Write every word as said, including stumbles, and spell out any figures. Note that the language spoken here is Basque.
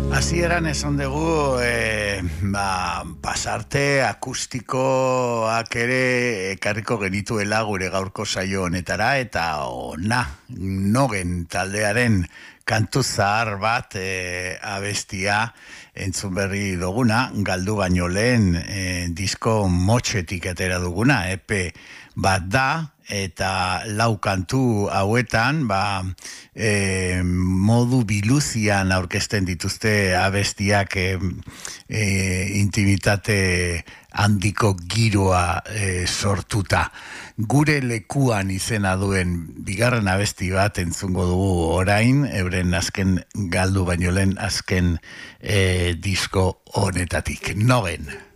Hasieran esan dugu e, ba, pasarte akustikoak ere ekarriko genituela gure gaurko saio honetara, eta ona Nogen taldearen kantu zahar bat e, abestia entzun berri duguna, galdu baino lehen e, disko motxetik atera duguna, epe bat da, eta lau kantu hauetan ba, e, modu biluzian aurkezten dituzte abestiak e, e, intimitate handiko giroa e, sortuta. Gure lekuan izena duen bigarren abesti bat entzungo dugu orain, euren azken galdu baino lehen azken e, disko honetatik. Nogen.